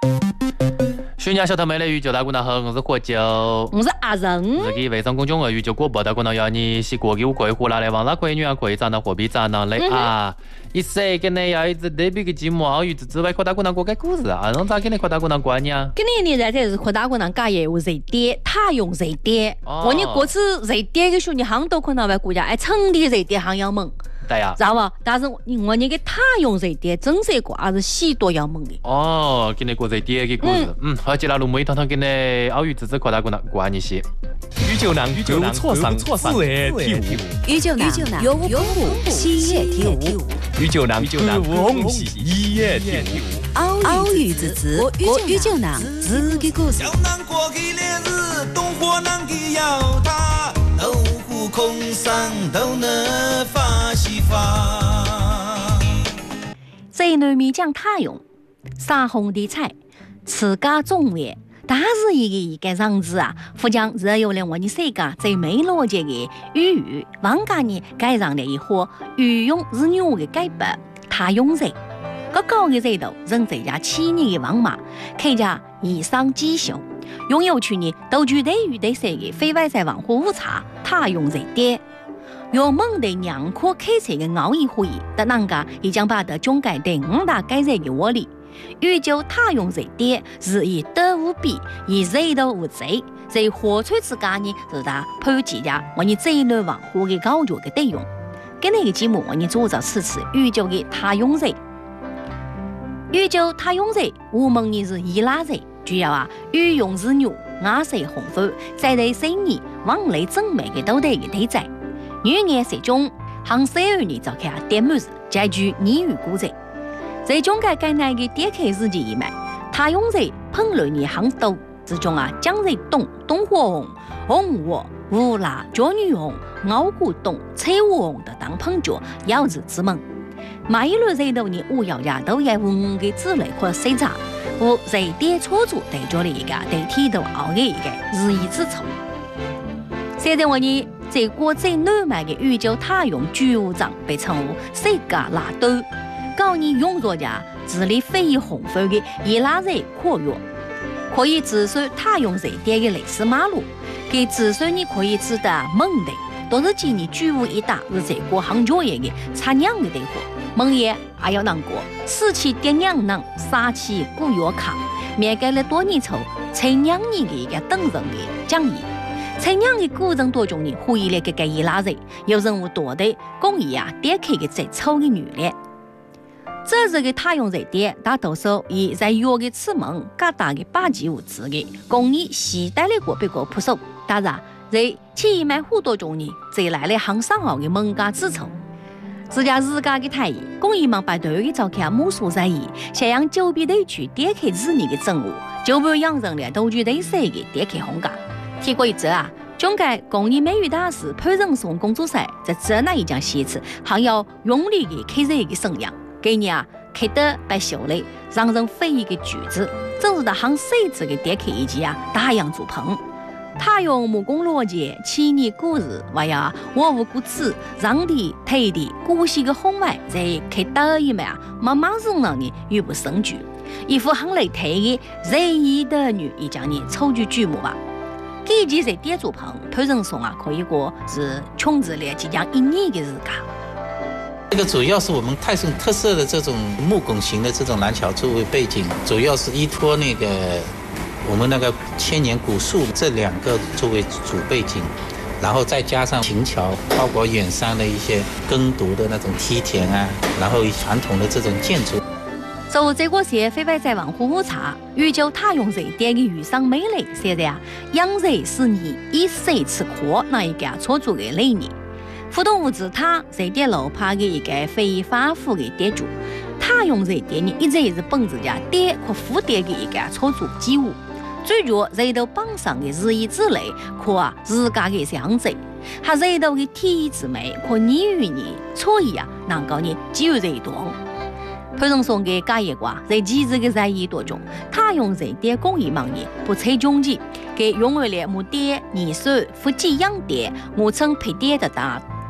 全家小头妹的宇宙大姑娘好，我是火酒， 我是阿仁。 自己微信公众号宇宙广播大姑娘要你是过给我可以回来的，网上可以女人可以找到货币找到的啊。一谁跟你要一直对比个节目啊，宇宙之外扩大姑娘过个故事啊，让咋给你扩大姑娘过呢？ 今年呢，才是扩大姑娘家业务热点，他用热点。我你过次热点的时候，你很多可能外国家哎，成立热点行要猛。 对呀， 知道吧？但是我那个他用热点，真是个还是许多要猛的。 哦，给你过热点的故事，好，接下来我们一趟趟给你奥宇之子扩大姑娘过你些。 宇宙男有错上自然体悟， 宇宙男有无恐怖喜悦体悟， 宇宙男无红喜一夜体悟。 奥宇之子，我宇宙男自己故事。 小南过去烈日，东火南的要他，老虎空上都能发西发。 这南面讲他用杀红的菜，自家种的。但是一个样子啊，福将只有了我们世界最没逻辑的语，王家呢改上了一伙语用是牛的改版，他用人，个高的人头人这家7年的王马，开家以上绩效，拥有去年都具对于对谁的非外在文化误差，他用人点。有猛的两颗开车的熬一回忆，但人家已经把它总改对5大改善的窝里。宇宙他用这点是以德无比，以人道无罪，在火锤之间呢，是他普及家我们这一类文化的高脚的内容。跟那个节目我们做着此次宇宙的他用人，宇宙他用人，我们呢是伊拉人，主要啊御用是牛，亚色红粉，在对生意往来正美的都得的对在，女颜色中，行12年召开点满时，结局你与古人。在中间该那个点开日记以外，他用在烹饪你行斗之中啊，将在东火红、红火、乌拉、脚女红、熬骨冻、菜乌红的当烹脚，要日之门。每一轮热豆呢，我要呀都要用个之类或水茶，我热点操作对着了一个对剃头熬的一个日益之丑。现在我呢，在国最南面的宇宙他用巨无长被称为世界拉豆。告你用作家治理非遗红粉的伊拉人扩越，可以指出他用热点的类似马路，给指出你可以知道蒙的，都是今年巨无一大是这个行脚业的擦娘的对话。蒙爷还要难过，死期点娘能杀气古越康，面改了多年后，才娘你的一个等人的讲义。才娘的古人多中呢，呼吁了这个伊拉人，有人物多的公益啊，点开个最丑的女人。这是个他用热点，大多数以在药的此门各大的8级物质的工艺携带的个别个朴素，当然在企业卖很多中呢，再来了行上号的门家支撑。自家日家的台议，工艺们把头的召开魔术赛议，想让周边地区点开子女的政务，就不养成了都具对谁的点开红家。提过一则啊，中间工艺美育大师潘仁松工作室在这那一讲写词，还要用力的开热的声音。给你啊，开得白修嘞，让人非议的句子，正是他行设置的点开以及啊大洋做棚。他用木工逻辑7年古日，还有我无故子让的推的古稀的红外，在开得一面啊，慢慢容让你语不胜句。一副很雷推的仁义的女，一讲你抽句剧目吧。给几在点做棚，潘仁松啊，可以说是穷日了即将1年的日家。 这个主要是我们泰顺特色的这种木拱形的这种廊桥作为背景，主要是依托那个我们那个千年古树这2个作为主背景，然后再加上秦桥包括远山的一些耕读的那种梯田啊，然后传统的这种建筑。 走这个些非外在文化误差，宇宙他用热点的遇上美丽，现在啊，养人是你以谁吃苦那一个错做的理念。互动物质它热点路趴的一个非反复的点住，它用热点呢一直是本质家点和负点的一个操作机务。最主热头榜上的日益之类，可啊日家的相贼，还热头的体育之美，可你与你错意啊，能够呢基于热动。潘仁松的家业瓜在几日的热议当中，他用热点工艺忙业不测终极，给用为了木点、泥水、夫妻养点、木层配点的大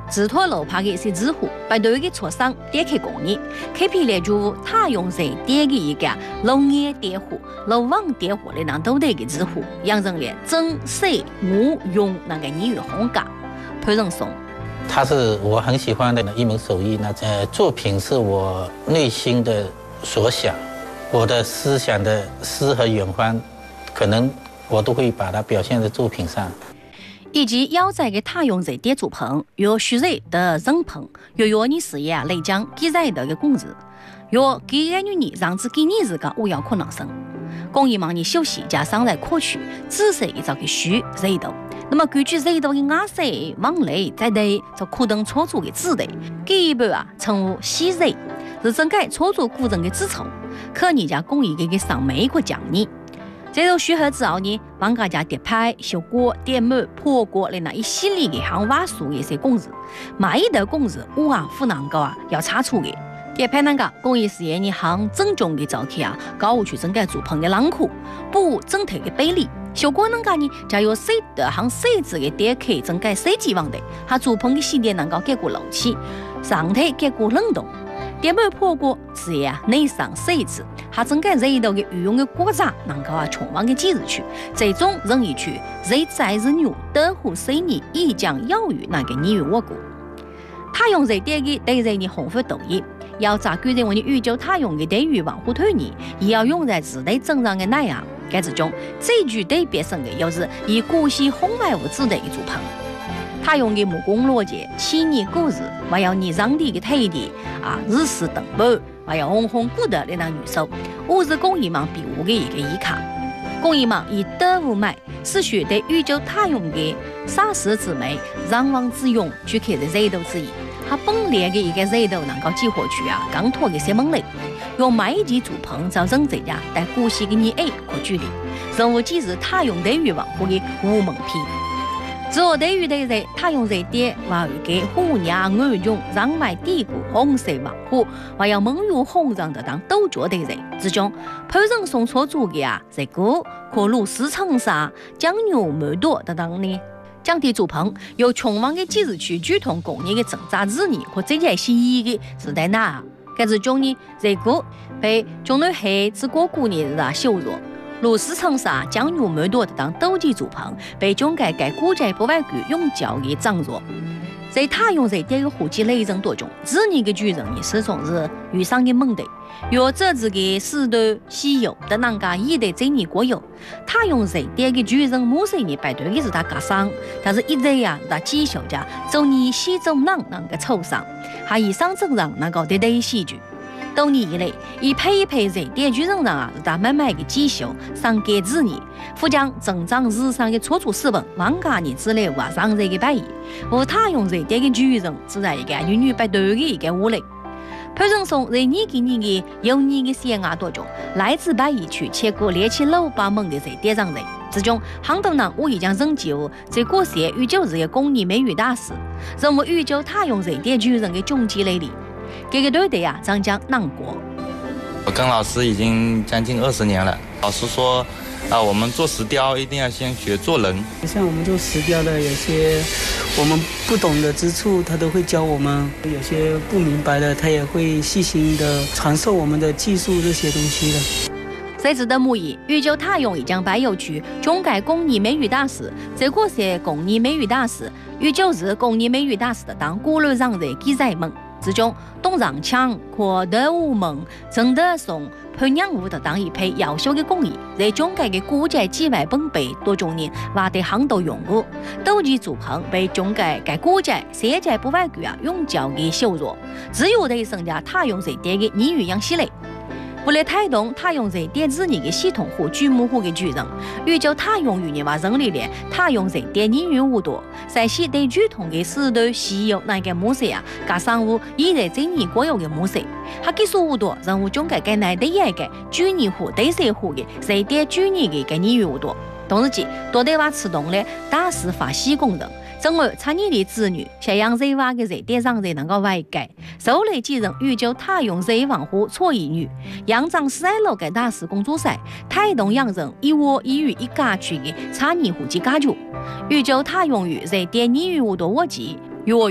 自托楼派的是支付，不断的磋商点开工业，开辟了就他用在点的一个农业点户、楼网点户的那都得的支付，养成了整水木用那个语言风格。潘仁松， 它是我很喜欢的一门手艺。作品是我内心的所想，我的思想的诗和远方，可能我都会把它表现在作品上。 以及要在给他用在点作品，有虚热的人品，有你事业来讲给在的工资，有给个女人让自给你自个我要可能生。工业忙你休息加上来可取，只是一早给虚热度。那么根据热度的压色往内，再对就可等操作的质地，给一半称为细热，是整个操作过程的支撑。可你家工艺给上每一个奖励。这种虚合之后呢，帮大家叠拍、修过、点满、破过的那一系列的行话术的一些工字，每一道工字我不能够要查出的。叠拍那个工艺事业呢，行正宗的早期搞去整个作品的囊括，不整体的比例。修过那个呢，就有水的行水质的点开整个水机网的，它作品的细节能够结果漏气，上体结果冷冻。点满破过是内上水质，它整个热度的御用的锅渣能够充分的记入去，最终任意去热在日牛德湖水泥以将要与那个你与我国。他用热点的对热的红火斗一，要咋规定我的宇宙他用的对于往后推你，也要用在自内正常的那样。该之中最具对别生的又是以古稀红外物质的一组朋。他用的木工逻辑、企业故事，还有你上帝的体力日式灯泡，还有红红古的那张预售，我是工艺忙比我的一个依靠。工艺忙以德物买，是学对宇宙他用的洒石之美、让王之用去开的热度之一。他本来的一个热度能够激活去刚脱的些门类，用每一级主棚造成这家但古稀的你可距离，任务即是他用对于王户的无门批。之后对于对热，他用热点还有给虎娘耳用让买底股红色王户，还有蒙入红上的当斗角的热之中，潘仁松所做的这个可如丝长沙、酱牛满多的当呢。讲的作品有充分的记录去剧同工业的挣扎之年和这件新意的时代那，该之中呢，这个被中南黑之国古年的修罗。如丝长沙、酱牛满多的当斗技作品，被中改古寨不外局用教的掌握。在他用这点个户籍内政当中，这年的巨人也始终是遇上的猛的。有这次的石头西游的那个一的这年国有，他用这点个巨人某些年摆对的是他家上，但是一直他继续着走你西走南那个抽上，还以上正上那个的戏剧。多年以来，一配一配热点巨人上是他慢慢的继续上给子女，不将正常日常的操作水平往家里之类上热的摆移，而他用热点的巨人只在一个女不对的一个屋里。潘仁松在你给你的有你的写当中，来自摆移区切过列起老八门的热点上热之中，很多人我已经研究这个些宇宙日的工艺美与大师，认为宇宙他用热点巨人的终极类里。这个对的张江难过。 我跟老师已经将近20年了。老师说，我们做石雕一定要先学做人。 像我们做石雕的，有些我们不懂的之处，他都会教我们；有些不明白的，他也会细心的传授我们的技术这些东西的。 谁知道木艺宇宙他用已经摆有去中改工艺美与大师，这个是工艺美与大师，宇宙是工艺美与大师的当古路上的记载们。之中，东上强、阔德武门、郑德松、潘娘武的当一批优秀的工艺，在中国的古寨几万本碑多中年挖得很多用户，斗技作品被中国在古寨、世界不外局用教给修弱，只有对生家他用这点的你语养系列。为了推动他用这点子你的系统化、규模化的巨人，宇宙他用于你话人力量，他用这点你语无多，在西对剧同的石头西游那个模式加上我依在这年国有的模式，他技术无多，人物中间跟来的一个巨人化、对社化的这点巨人的跟你语无多，同时间多对话启动了大师发细功能。正而参与的子女，像杨热娃的热点上热能够外改，受累几人宇宙他用热网户错一女，杨张四楼的大师工作赛，推动洋人一窝一语一家区的产业户籍家族，宇宙他用于热点你与我多我级，越用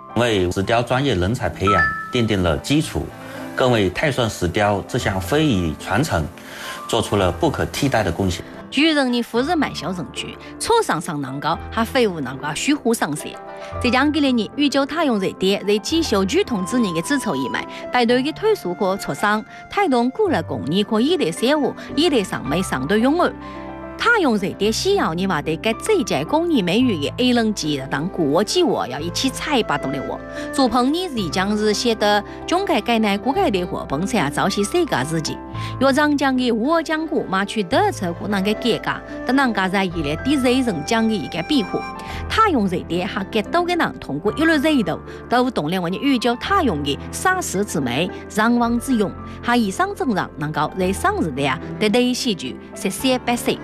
为石雕专业人才培养奠定了基础，更为泰顺石雕这项非遗传承做出了不可替代的贡献。 巨人的夫人卖小人剧，车上上浪高，还废物浪高虚虎上山。浙江吉林的宇宙太阳热点在继续剧痛之年的子丑一脉，带队的推出可磋商，推动鼓励工艺可以来生活，以来上美上对拥有。太阳热点需要你话对该这届工艺美语的 A 人级当国际化要一起采拔动的我，做朋你是将日写的中改改乃国改的活本才早些世界日记。若长江的我讲过马去德车过那个改革，但人家在一列第热人讲的一个庇护。太阳热点还给到的人通过一路热度，都动了我们宇宙太阳的洒世之美、让王之勇，还以上证让能够在上日的呀得得戏剧实现百岁。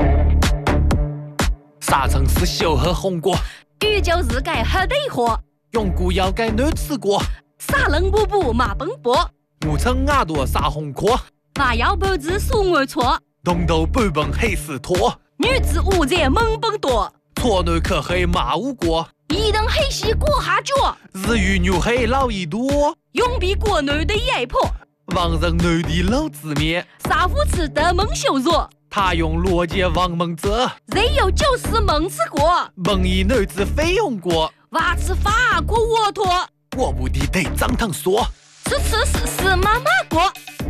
啥城市小喝红果？ 宇宙日改喝得火， 永固要改难吃过。 啥人不补马奔波， 我称牙多啥红果？ 娃要不知数我错， 东头半本黑死拖。 女子无在猛奔多， 错男可黑马无过。 一人黑西过下脚， 日语女黑老一多。 永比国内的压迫， 王人男的老子面。 杀夫吃的猛羞辱。 他用逻辑王蒙者， 人有就是蒙吃过， 蒙一男子非用过， 娃吃法过沃托， 我不的得张堂说， 吃妈妈过。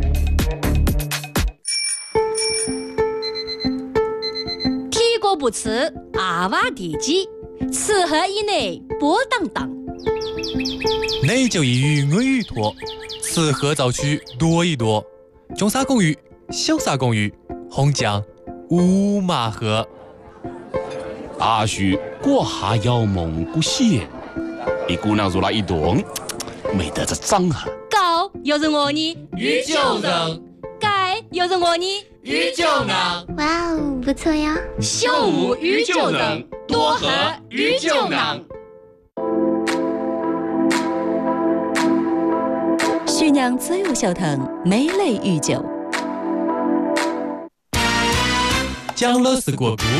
提过不吃，阿娃地鸡，吃喝以内波当当。 内就一语我语多，吃喝早去多一多，中沙公寓，小沙公寓。红酱乌马河， 阿叔过下要蒙古县，一姑娘入了一顿，没得这脏啊。 高有人我你宇宙人， 盖有人我你宇宙人。 哇哦，不错呀！ 秀舞宇宙人，多和宇宙人。 徐娘自由小腾，美类宇宙。 讲了是国故。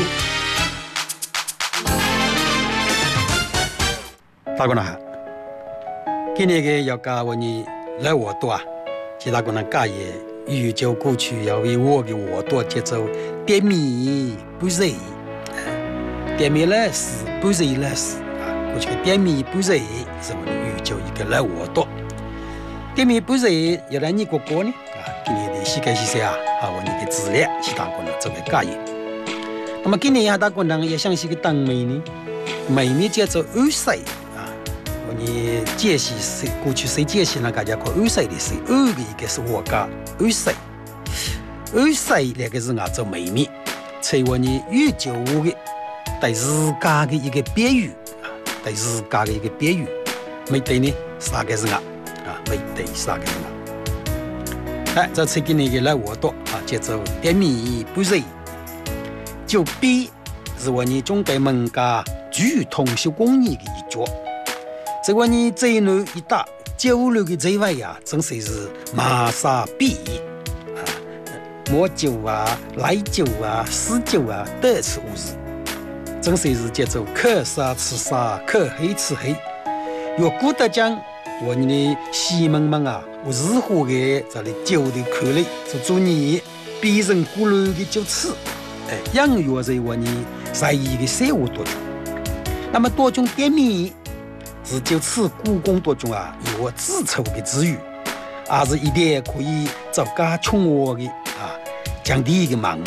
大姑娘，今年个要教我你来我多啊，其他姑娘教也宇宙过去要为我的我多节奏，点米不热，点米来是不热来是啊，过去点米不热是我的宇宙一个来我多，点米不热要来你哥哥呢啊，今年的世界是谁啊？啊，我你的资料其他姑娘做个教也。那么今年还大姑娘也想是个当妹呢，妹妹叫做2岁啊。我你解析是过去谁解析呢？大家看2岁的谁，2个一个是我家2岁，2岁那个是俺做妹妹，在我你宇宙的对自家的一个比喻啊，对自家的一个比喻，没对呢，啥个是俺啊？没对啥个是俺。哎，这次今年的来我多啊，叫做点米不热。就比是我们中国门家具通修工艺的一角，这我们这一路一打酒楼的这位呀，真是马沙比啊，抹酒啊、奶酒啊、死酒啊，到处无事，真是叫做可杀吃杀，可黑吃黑。若古德讲，我们的西门们啊，我如何的这里酒的口里做做你别人古楼的酒吃。养育在我们在一个生活当中，那么多种点米是就此故宫当中啊，有我自筹的资源，也是一点可以找家穷我的啊，降低一个忙。